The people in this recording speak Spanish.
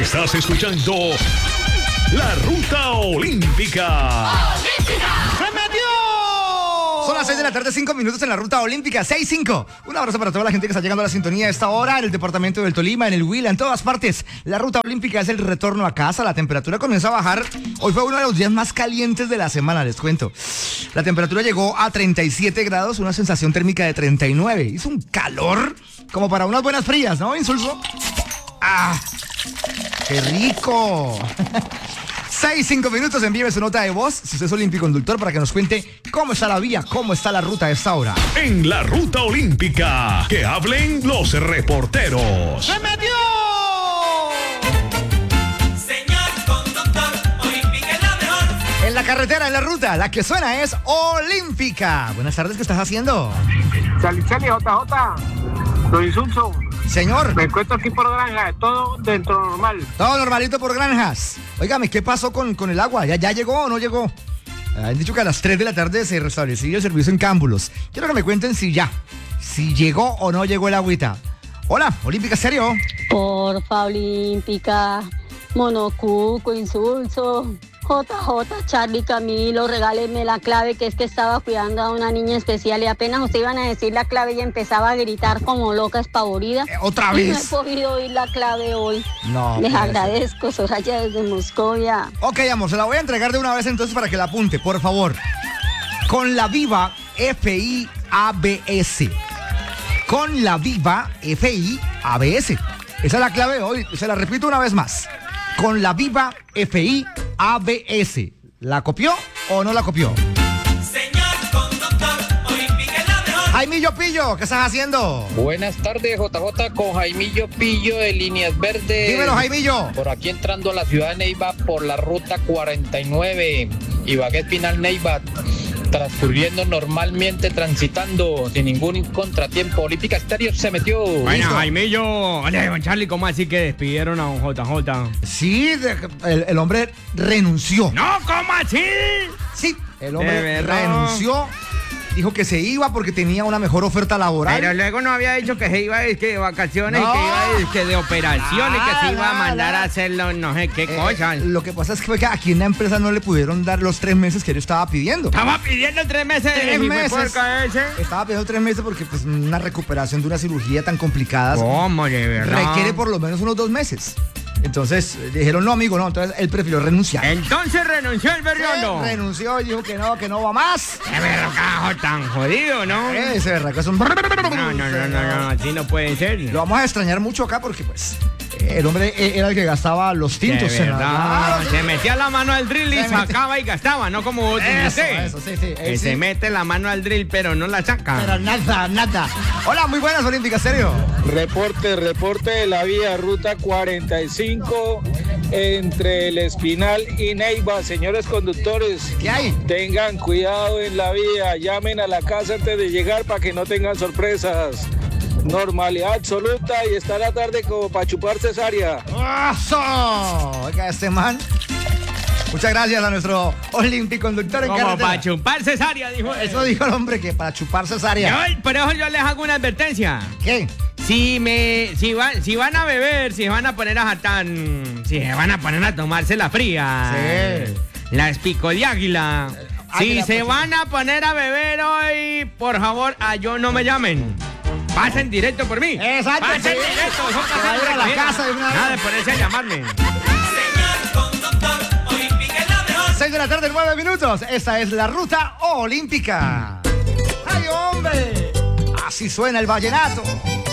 Estás escuchando La Ruta Olímpica. ¡Se metió! Son las 6 de la tarde, 5 minutos en la Ruta Olímpica, 6-5. Un abrazo para toda la gente que está llegando a la sintonía a esta hora, en el departamento del Tolima, en el Huila, en todas partes. La Ruta Olímpica es el retorno a casa, la temperatura comienza a bajar. Hoy fue uno de los días más calientes de la semana, les cuento. La temperatura llegó a 37 grados, una sensación térmica de 39. Hizo un calor como para unas buenas frías, ¿no, Insulso? ¡Ah! ¡Qué rico! 6-5 minutos, envíeme su nota de voz, si usted es olimpiconductor, para que nos cuente cómo está la vía, cómo está la ruta a esta hora. En la Ruta Olímpica, que hablen los reporteros. ¡Se metió! Señor conductor, Olímpica es la mejor. En la carretera, en la ruta, la que suena es Olímpica. Buenas tardes, ¿qué estás haciendo? Chali, JJ, don Insulso, Señor, me encuentro aquí por Granja, todo dentro normal. todo normalito por Granjas. Óigame, ¿qué pasó con el agua? ¿Ya llegó o no llegó? Han dicho que a las 3 de la tarde se restableció el servicio en Cámbulos. Quiero que me cuenten si llegó o no llegó el agüita. Hola, Olímpica, ¿serio? Porfa, Olímpica, Monocuco, Insulso, JJ, Charlie, Camilo, regálenme la clave, que es que estaba cuidando a una niña especial y apenas ustedes iban a decir la clave y empezaba a gritar como loca, espavorida. ¿Otra Y no he vez? podido oír la clave hoy. No. Les puede ser. agradezco, Soraya desde Moscovia. Ok, amor, se la voy a entregar de una vez entonces para que la apunte, por favor. Con la Viva FIABS. Con la Viva FIABS. Esa es la clave de hoy, se la repito una vez más. Con la Viva FIABS. ¿La copió o no la copió? Señor conductor, Olímpica es la mejor. Jaimillo Pillo, ¿qué estás haciendo? Buenas tardes, JJ, con Jaimillo Pillo de Líneas Verdes. Dímelo, Jaimillo. Por aquí entrando a la ciudad de Neiva por la ruta 49, Ibagué Pinal Neiva, transcurriendo normalmente, transitando sin ningún contratiempo. Olímpica Estéreo se metió. Bueno, Listo. Jaimillo, oye, don Charlie, ¿cómo así que despidieron a don JJ? Sí, el hombre renunció. ¡No, cómo así! Sí, el ¿De hombre verdad? renunció. Dijo que se iba porque tenía una mejor oferta laboral. Pero luego no había dicho que se iba de vacaciones, No. y que iba de operaciones, y que se iba a mandar Nada. a hacerlo no sé qué cosas. Lo que pasa es que fue que aquí en la empresa no le pudieron dar los 3 meses que él estaba pidiendo. Estaba pidiendo 3 meses. 3 y fue meses. por caerse. Estaba pidiendo 3 meses porque pues una recuperación de una cirugía tan complicada ¿Cómo, de verdad? requiere por lo menos unos 2 meses. Entonces dijeron, no, amigo, no. Entonces él prefirió renunciar. Entonces renunció el berriondo. Renunció y dijo que no va más. Qué berrocajo tan jodido, ¿no? Ese berraco es un... No, así no puede ser. Lo vamos a extrañar mucho acá porque pues el hombre era el que gastaba los tintos. De en la- verdad, Ah, se metía la mano al drill y Se mete- sacaba y gastaba, no como otros de usted. Eso, sí. Que se mete la mano al drill pero no la saca. Pero nada. Hola, muy buenas, Olímpica, ¿serio? Reporte de la vía ruta 45 entre el Espinal y Neiva. Señores conductores, ¿Qué hay? tengan cuidado en la vía, llamen a la casa antes de llegar para que no tengan sorpresas. Normalidad absoluta y está la tarde como para chupar cesárea. ¡Eso! Oiga, este man. Muchas gracias a nuestro olímpico conductor en Como carretera. para chupar cesárea, dijo él. Eso dijo el hombre, que para chupar cesárea. Por eso yo les hago una advertencia. ¿Qué? Si van a beber, si van a poner a jatar, si se van a poner a tomarse la fría, Sí. la espico de águila, si Águila, se pues, van a poner a beber hoy, por favor, a yo no me llamen. Pasen directo por mí. Exacto, Pasen sí. directo. Son Se va a ir a la casa de una vez. Nada de ponerse a llamarme. Señor conductor, Olímpica es la mejor. 6 de la tarde, 9 minutos. Esta es la Ruta Olímpica. ¡Ay, hombre! Así suena el vallenato.